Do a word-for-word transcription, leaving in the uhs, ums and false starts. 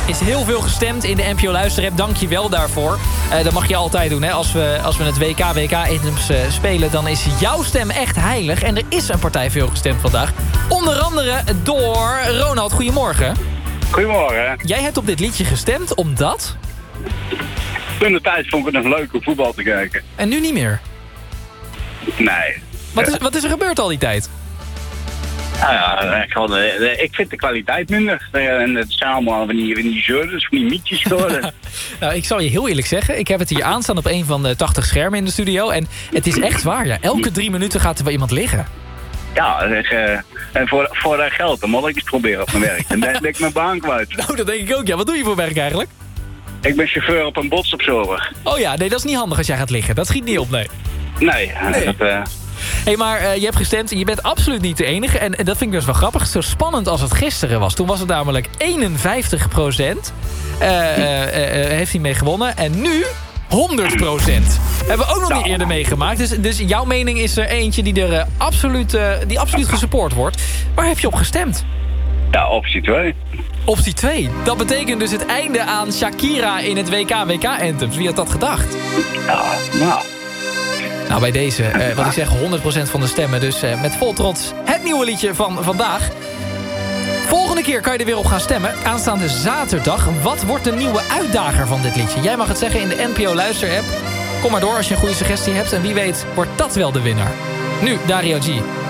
is heel veel gestemd in de N P O Luisterapp. Dank je wel daarvoor. Uh, dat mag je altijd doen. Hè? Als, we, als we het W K, W K-items uh, spelen, dan is jouw stem echt heilig. En er is een partij veel gestemd vandaag. Onder andere door Ronald. Goedemorgen. Goedemorgen. Jij hebt op dit liedje gestemd omdat... Toen de tijd vond ik het nog leuk om voetbal te kijken. En nu niet meer? Nee. Wat is, wat is er gebeurd al die tijd? Nou ja, gewoon, uh, ik vind de kwaliteit minder. Uh, en het zijn allemaal van die, van die zeurdes, van die mietjes geworden. Nou, ik zal je heel eerlijk zeggen. Ik heb het hier aanstaan op een van de tachtig schermen in de studio. En het is echt waar. Ja. Elke drie minuten gaat er wel iemand liggen. Ja, uh, en voor, voor dat geld, dan moet ik eens proberen op mijn werk. Dan ben ik mijn baan kwijt. Nou, dat denk ik ook. Ja, wat doe je voor werk eigenlijk? Ik ben chauffeur op een botsopzorger. Oh ja, nee, dat is niet handig als jij gaat liggen. Dat schiet niet op, nee. Nee, nee. dat... Uh... Hé, hey, maar uh, je hebt gestemd en je bent absoluut niet de enige. En, en dat vind ik dus wel grappig. Zo spannend als het gisteren was. Toen was het namelijk eenenvijftig procent. Uh, uh, uh, uh, heeft hij mee gewonnen. En nu honderd procent. Hebben we ook nog nou. niet eerder meegemaakt. Dus, dus jouw mening is er eentje die er uh, absoluut, uh, die absoluut gesupport wordt. Waar heb je op gestemd? Ja, optie twee. Optie twee. Dat betekent dus het einde aan Shakira in het W K W K-anthems. Wie had dat gedacht? Ja, nou... Nou, bij deze, uh, wat ik zeg, honderd procent van de stemmen. Dus uh, met vol trots het nieuwe liedje van vandaag. Volgende keer kan je er weer op gaan stemmen. Aanstaande zaterdag. Wat wordt de nieuwe uitdager van dit liedje? Jij mag het zeggen in de N P O Luister-app. Kom maar door als je een goede suggestie hebt. En wie weet wordt dat wel de winnaar. Nu, Dario G.